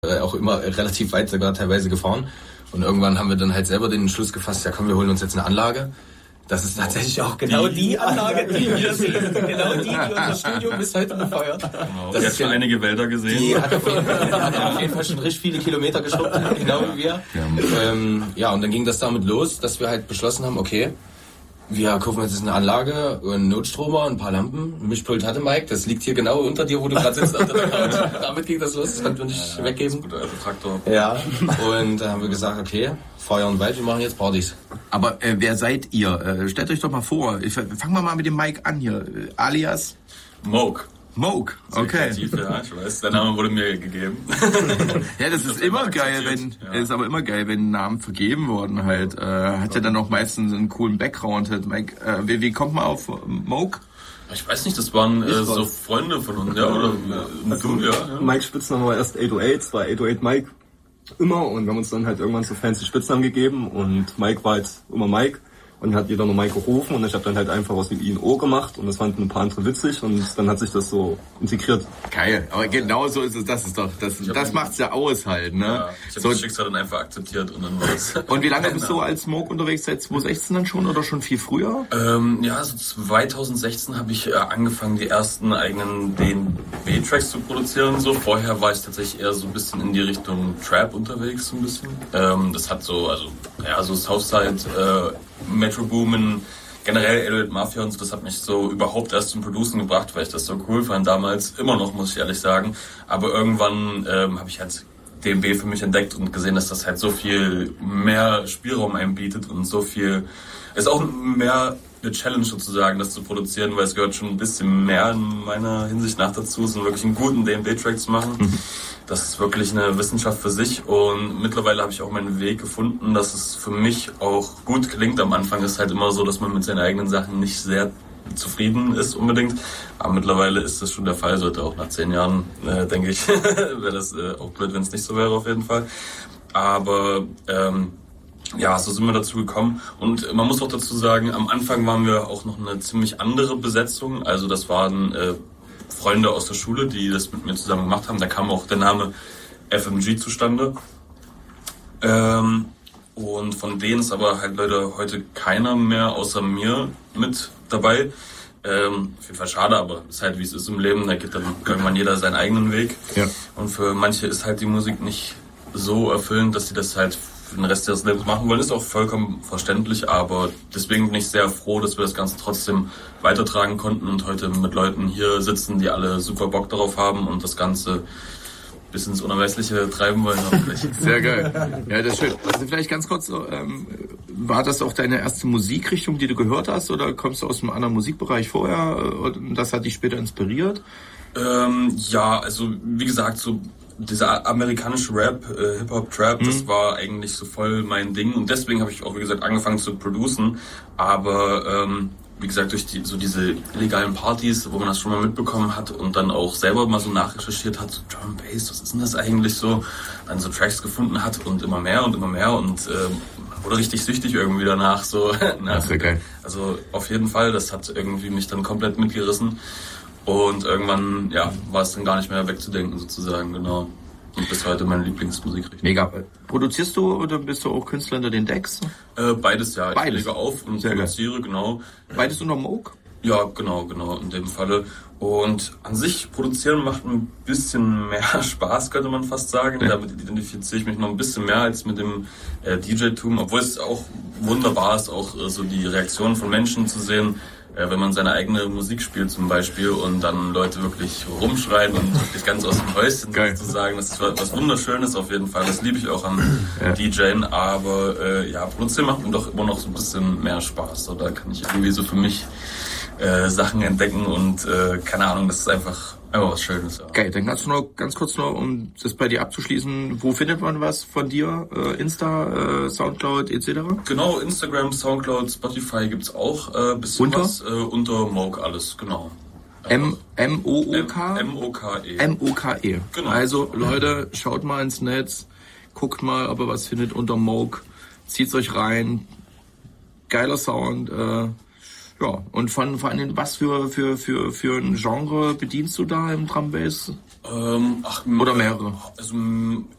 auch immer relativ weit sogar teilweise gefahren. Und irgendwann haben wir dann halt selber den Entschluss gefasst, ja komm, wir holen uns jetzt eine Anlage. Das ist tatsächlich auch genau die Anlage, die wir sehen. Genau die unser Studio bis heute befeuert. Genau. Das hat schon einige Wälder gesehen. Die hat auf jeden Fall schon richtig viele Kilometer geschrubbt, genau wie wir. Ja, und dann ging das damit los, dass wir halt beschlossen haben, okay, wir kaufen uns jetzt eine Anlage, einen Notstromer, ein paar Lampen. Ein Mischpult hatte Mike, das liegt hier genau unter dir, wo du gerade sitzt. Damit ging das los, das konnten wir nicht weggeben. Gut, also Traktor. Ja, und da haben wir gesagt, okay, Feuer und Wald, wir machen jetzt Partys. Aber wer seid ihr? Stellt euch doch mal vor. Fangen wir mal mit dem Mike an hier. Alias? Moke. Moke, okay. Kreativ, ja, ich weiß, der Name wurde mir gegeben. Ja, das ist immer geil, ist aber immer geil, wenn Namen vergeben wurden halt. Hat ja dann auch meistens einen coolen Background halt. Mike, wie kommt man auf Moke? Ich weiß nicht, das waren so Freunde von uns, ja, oder du, ja. Mike Spitzname war erst 808, war 808 Mike immer, und wir haben uns dann halt irgendwann so fancy Spitznamen gegeben, und Mike war jetzt immer Mike. Und hat jeder nur Mike gerufen, und ich habe dann halt einfach was mit I und O gemacht, und das fanden ein paar andere witzig, und dann hat sich das so integriert. Geil, aber genau so ist es, das macht's ja aus halt, ne? Ja, ich habe das Schicksal dann einfach akzeptiert, und dann war's. Und wie lange bist du als Moke unterwegs? Seit 2016 dann schon oder schon viel früher? Ja, so 2016 habe ich angefangen, die ersten eigenen DNB-Tracks zu produzieren. So vorher war ich tatsächlich eher so ein bisschen in die Richtung Trap unterwegs, so ein bisschen. Das hat so, so Southside, Metro Boomin, generell 808 Mafia und so, das hat mich so überhaupt erst zum Producen gebracht, weil ich das so cool fand damals, immer noch, muss ich ehrlich sagen. Aber irgendwann habe ich halt DNB für mich entdeckt und gesehen, dass das halt so viel mehr Spielraum einem bietet und so viel, ist auch mehr eine Challenge sozusagen, das zu produzieren, weil es gehört schon ein bisschen mehr in meiner Hinsicht nach dazu, so wirklich einen guten DNB-Track zu machen. Das ist wirklich eine Wissenschaft für sich, und mittlerweile habe ich auch meinen Weg gefunden, dass es für mich auch gut klingt. Am Anfang ist halt immer so, dass man mit seinen eigenen Sachen nicht sehr zufrieden ist unbedingt, aber mittlerweile ist das schon der Fall, sollte auch nach 10 Jahren, denke ich, wäre das auch blöd, wenn es nicht so wäre auf jeden Fall. Aber ja, so sind wir dazu gekommen, und man muss auch dazu sagen, am Anfang waren wir auch noch eine ziemlich andere Besetzung, also das waren Freunde aus der Schule, die das mit mir zusammen gemacht haben. Da kam auch der Name FMG zustande. Und von denen ist aber halt leider heute keiner mehr außer mir mit dabei. Auf jeden Fall schade, aber ist halt wie es ist im Leben. Da geht dann irgendwann jeder seinen eigenen Weg. Ja. Und für manche ist halt die Musik nicht so erfüllend, dass sie das halt für den Rest ihres Lebens machen wollen. Ist auch vollkommen verständlich, aber deswegen bin ich sehr froh, dass wir das Ganze trotzdem weitertragen konnten und heute mit Leuten hier sitzen, die alle super Bock darauf haben und das Ganze bis ins Unermessliche treiben wollen. Sehr geil. Ja, das ist schön. Also vielleicht ganz kurz, war das auch deine erste Musikrichtung, die du gehört hast, oder kommst du aus einem anderen Musikbereich vorher und das hat dich später inspiriert? Ja, also wie gesagt, so dieser amerikanische Rap, Hip-Hop-Trap, das war eigentlich so voll mein Ding, und deswegen habe ich auch, wie gesagt, angefangen zu producen, aber wie gesagt, durch diese illegalen Partys, wo man das schon mal mitbekommen hat und dann auch selber mal so nachrecherchiert hat, so Drum Bass, was ist denn das eigentlich so, dann so Tracks gefunden hat und immer mehr und wurde richtig süchtig irgendwie danach, so. Das ist ja geil. Also auf jeden Fall, das hat irgendwie mich dann komplett mitgerissen. Und irgendwann, ja, war es dann gar nicht mehr wegzudenken sozusagen, genau. Und bis heute meine Lieblingsmusikrichtung. Mega. Produzierst du oder bist du auch Künstler unter den Decks? Beides, ja. Beides. Ich lege auf und sehr produziere, geil. Genau. Beides unter Moke? Ja, genau, in dem Falle. Und an sich produzieren macht ein bisschen mehr Spaß, könnte man fast sagen. Ja. Damit identifiziere ich mich noch ein bisschen mehr als mit dem DJ-Tum, obwohl es auch wunderbar ist, auch so die Reaktionen von Menschen zu sehen, wenn man seine eigene Musik spielt zum Beispiel und dann Leute wirklich rumschreien und wirklich ganz aus dem Häuschen sozusagen. Das ist was Wunderschönes auf jeden Fall. Das liebe ich auch an DJen, aber ja, produzieren macht mir doch immer noch so ein bisschen mehr Spaß. So, da kann ich irgendwie so für mich Sachen entdecken und keine Ahnung, das ist einfach was Schönes. Ja. Geil, dann kannst du noch ganz kurz noch, um das bei dir abzuschließen, wo findet man was von dir? Insta, Soundcloud etc.? Genau, Instagram, Soundcloud, Spotify gibt's auch bisschen unter? Was. Unter Moke alles, genau. M-O-O-K? M-O-K-E. M-O-K-E. Genau. Also Leute, schaut mal ins Netz, guckt mal, ob ihr was findet unter Moke, zieht's euch rein, geiler Sound, ja, und vor allem, was für ein Genre bedienst du da im Drum Bass? Oder mehrere? Also